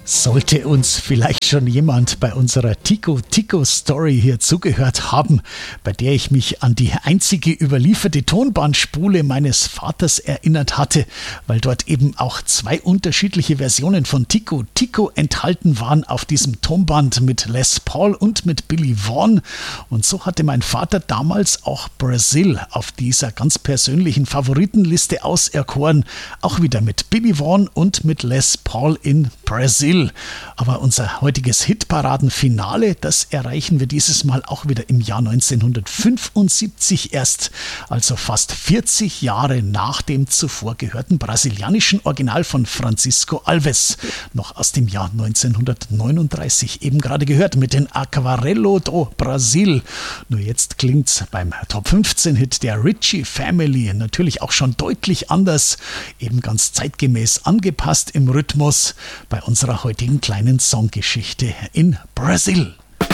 Sollte uns vielleicht schon jemand bei unserer Tico Tico Story hier zugehört haben, bei der ich mich an die einzige überlieferte Tonbandspule meines Vaters erinnert hatte, weil dort eben auch zwei unterschiedliche Versionen von Tico Tico enthalten waren auf diesem Tonband mit Les Paul und mit Billy Vaughn. Und so hatte mein Vater damals auch Brazil auf dieser ganz persönlichen Favoritenliste auserkoren, auch wieder mit Billy Vaughn und mit Les Paul in Brazil. Aber unser heutiges Hitparadenfinale, das erreichen wir dieses Mal auch wieder im Jahr 1975 erst, also fast 40 Jahre nach dem zuvor gehörten brasilianischen Original von Francisco Alves, noch aus dem Jahr 1939 eben gerade gehört mit den Aquarello do Brasil. Nur jetzt klingt's beim Top 15 Hit der Ritchie Family natürlich auch schon deutlich anders, eben ganz zeitgemäß angepasst im Rhythmus bei unserer heutigen kleinen Songgeschichte in Brasil.